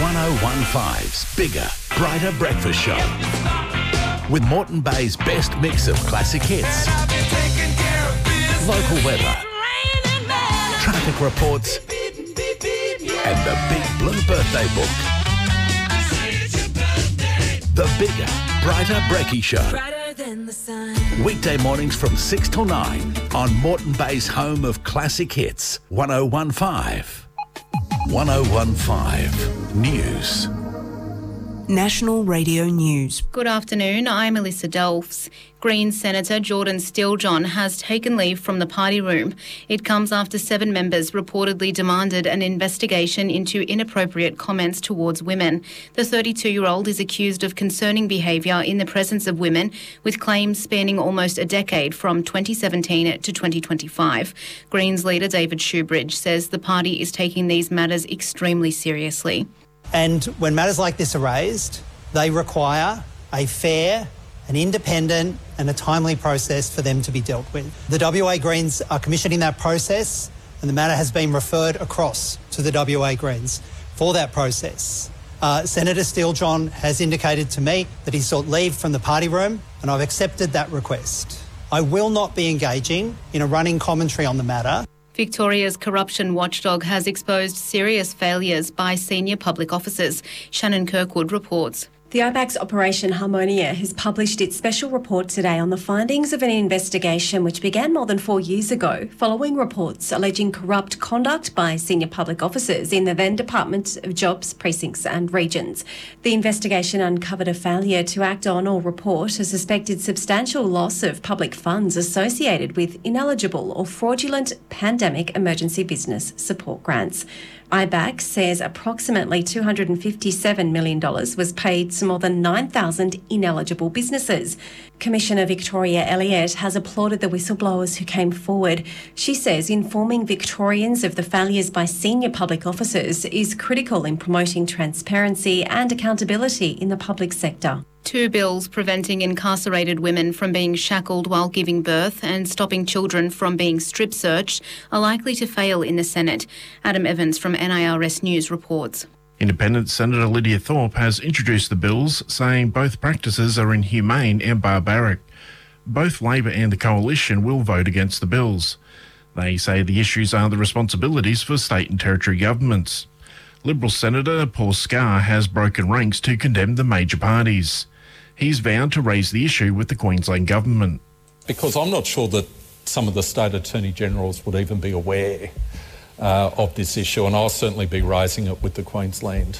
1015's bigger, brighter breakfast show. With Moreton Bay's best mix of classic hits, local weather, traffic reports, and the Big Blue Birthday Book. The bigger, brighter Brekkie Show. Weekday mornings from 6 till 9 on Moreton Bay's home of classic hits. 1015. 1015 News. National Radio News. Good afternoon, I'm Alyssa Delfs. Greens Senator Jordan Steele-John has taken leave from the party room. It comes after 7 members reportedly demanded an investigation into inappropriate comments towards women. The 32-year-old is accused of concerning behaviour in the presence of women, with claims spanning almost a decade from 2017 to 2025. Greens leader David Shoebridge says the party is taking these matters extremely seriously. And when matters like this are raised, they require a fair, an independent and a timely process for them to be dealt with. The WA Greens are commissioning that process, and the matter has been referred across to the WA Greens for that process. Senator Steele-John has indicated to me that he sought leave from the party room, and I've accepted that request. I will not be engaging in a running commentary on the matter. Victoria's corruption watchdog has exposed serious failures by senior public officers. Shannon Kirkwood reports. The IBAC's Operation Harmonia has published its special report today on the findings of an investigation which began more than 4 years ago, following reports alleging corrupt conduct by senior public officers in the then Department of Jobs, Precincts and Regions. The investigation uncovered a failure to act on or report a suspected substantial loss of public funds associated with ineligible or fraudulent pandemic emergency business support grants. IBAC says approximately $257 million was paid to more than 9,000 ineligible businesses. Commissioner Victoria Elliott has applauded the whistleblowers who came forward. She says informing Victorians of the failures by senior public officers is critical in promoting transparency and accountability in the public sector. 2 bills preventing incarcerated women from being shackled while giving birth and stopping children from being strip searched are likely to fail in the Senate. Adam Evans from NIRS News reports. Independent Senator Lydia Thorpe has introduced the bills, saying both practices are inhumane and barbaric. Both Labor and the Coalition will vote against the bills. They say the issues are the responsibilities for state and territory governments. Liberal Senator Paul Scar has broken ranks to condemn the major parties. He's vowed to raise the issue with the Queensland Government. Because I'm not sure that some of the State Attorney-Generals would even be aware of this issue, and I'll certainly be raising it with the Queensland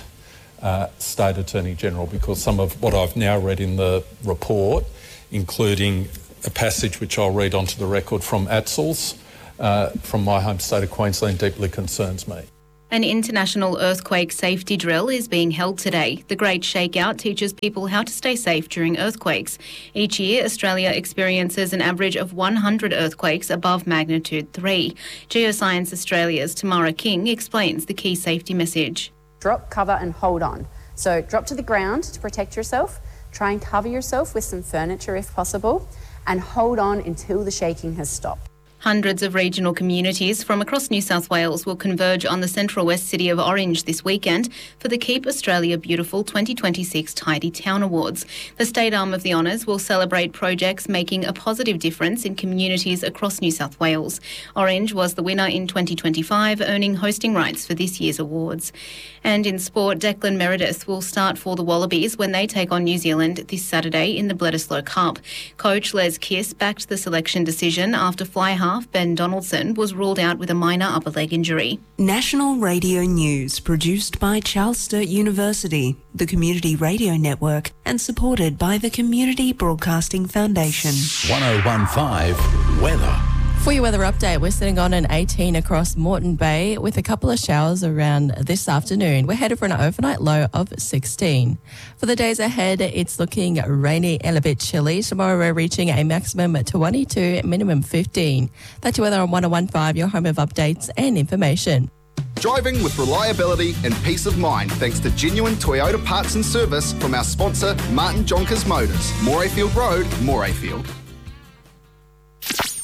State Attorney-General, because some of what I've now read in the report, including a passage which I'll read onto the record from ATSL's, from my home state of Queensland, deeply concerns me. An international earthquake safety drill is being held today. The Great Shakeout teaches people how to stay safe during earthquakes. Each year, Australia experiences an average of 100 earthquakes above magnitude 3. Geoscience Australia's Tamara King explains the key safety message. Drop, cover and hold on. So drop to the ground to protect yourself. Try and cover yourself with some furniture if possible, and hold on until the shaking has stopped. Hundreds of regional communities from across New South Wales will converge on the Central West city of Orange this weekend for the Keep Australia Beautiful 2026 Tidy Town Awards. The state arm of the honours will celebrate projects making a positive difference in communities across New South Wales. Orange was the winner in 2025, earning hosting rights for this year's awards. And in sport, Declan Meredith will start for the Wallabies when they take on New Zealand this Saturday in the Bledisloe Cup. Coach Les Kiss backed the selection decision after fly half Ben Donaldson was ruled out with a minor upper leg injury. National Radio News, produced by Charles Sturt University, the Community Radio Network, and supported by the Community Broadcasting Foundation. 1015 Weather. For your weather update, we're sitting on an 18 across Moreton Bay with a couple of showers around this afternoon. We're headed for an overnight low of 16. For the days ahead, it's looking rainy and a bit chilly. Tomorrow we're reaching a maximum 22, minimum 15. That's your weather on 1015, your home of updates and information. Driving with reliability and peace of mind thanks to genuine Toyota parts and service from our sponsor, Martin Jonkers Motors. Morayfield Road, Morayfield.